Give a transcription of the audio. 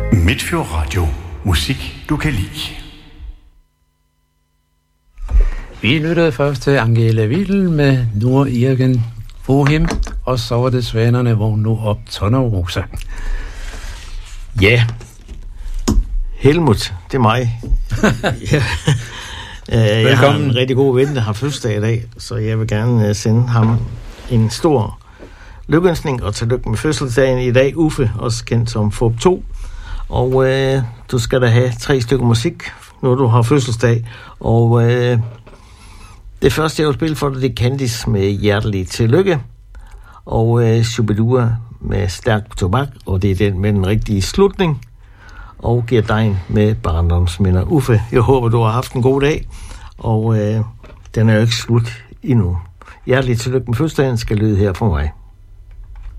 Midtfjord Radio. Musik, du kan lide. Vi lyttede først til Angela Wiel med Nordirken Wohin, og så var det Svanerne vågn nu op Tonnerosa. Ja, Helmut, det er mig. Jeg har en rigtig god ven, der har fødselsdag i dag, så jeg vil gerne sende ham en stor lykønskning og tillykke med fødselsdagen i dag. Uffe, også kendt som Fob 2. Og du skal da have 3 stykker musik, når du har fødselsdag. Og det første, jeg vil spille for dig, det er Candice med Hjertelig Tillykke. Og Shubidua med Stærk Tobak, og det er den med den rigtige slutning. Og Gert Dein med Barndomsminder. Uffe, jeg håber, du har haft en god dag, og den er jo ikke slut endnu. Hjertelig tillykke med fødselsdagen skal lyde her for mig.